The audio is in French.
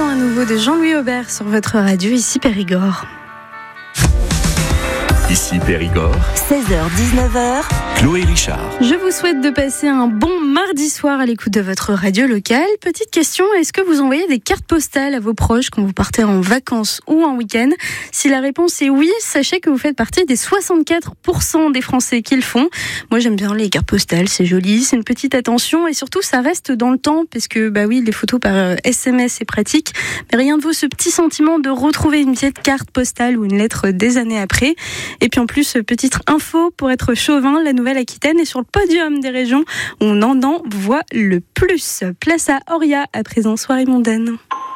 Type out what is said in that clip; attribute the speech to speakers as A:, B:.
A: temps à nouveau de Jean-Louis Aubert sur votre radio, ici Périgord.
B: Ici Périgord,
C: 16h-19h,
B: Chloé Richard.
A: Je vous souhaite de passer un bon mardi soir à l'écoute de votre radio locale. Petite question, est-ce que vous envoyez des cartes postales à vos proches quand vous partez en vacances ou en week-end ? Si la réponse est oui, sachez que vous faites partie des 64% des Français qui le font. Moi j'aime bien les cartes postales, c'est joli, c'est une petite attention et surtout ça reste dans le temps parce que oui, les photos par SMS c'est pratique, mais rien ne vaut ce petit sentiment de retrouver une petite carte postale ou une lettre des années après. Et puis en plus, petite info pour être chauvin, la Nouvelle-Aquitaine est sur le podium des régions où on en envoie le plus. Place à Oria à présent, soirée mondaine.